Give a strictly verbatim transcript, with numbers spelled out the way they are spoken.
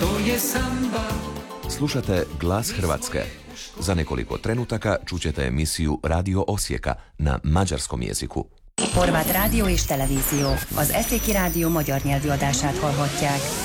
to je samba. Slušate Glas Hrvatske. Za nekoliko trenutaka čućete emisiju Radio Osijeka na mađarskom jeziku. Horvát rádió és televízió. Az Eszéki Rádió magyar nyelvű adását hallhatják.